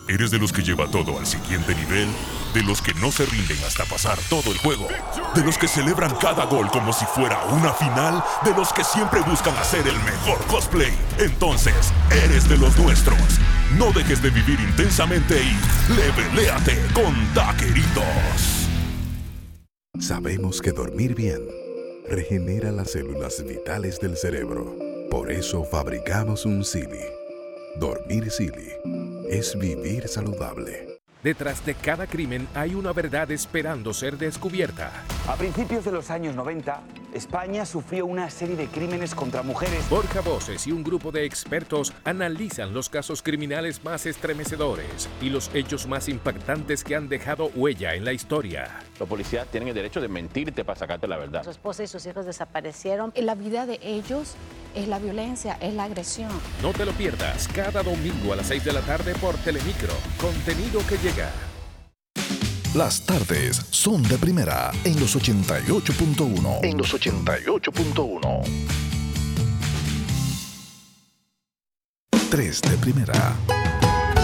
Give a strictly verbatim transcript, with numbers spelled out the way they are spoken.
¿Eres de los que lleva todo al siguiente nivel? ¿De los que no se rinden hasta pasar todo el juego? ¿De los que celebran cada gol como si fuera una final? ¿De los que siempre buscan hacer el mejor cosplay? Entonces, eres de los nuestros. No dejes de vivir intensamente y leveléate con Taqueritos. Sabemos que dormir bien regenera las células vitales del cerebro. Por eso fabricamos un Silly. Dormir Silly es vivir saludable. Detrás de cada crimen hay una verdad esperando ser descubierta. A principios de los años noventa, España sufrió una serie de crímenes contra mujeres. Borja Voces y un grupo de expertos analizan los casos criminales más estremecedores y los hechos más impactantes que han dejado huella en la historia. Los policías tienen el derecho de mentirte para sacarte la verdad. Su esposa y sus hijos desaparecieron. La vida de ellos es la violencia, es la agresión. No te lo pierdas cada domingo a las seis de la tarde por Telemicro. Contenido que llega. Las tardes son de primera en los ochenta y ocho punto uno. En los ochenta y ocho punto uno. tres de primera.